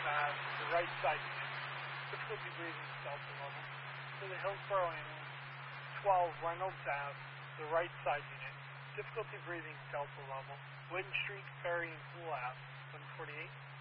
Ave, the right side unit. Difficulty breathing, Delta level. To the Hillsborough ambulance, 12 Reynolds Ave, the right side unit. Difficulty breathing, Delta level. Witten Street, Ferry, and Pool Ave, 148.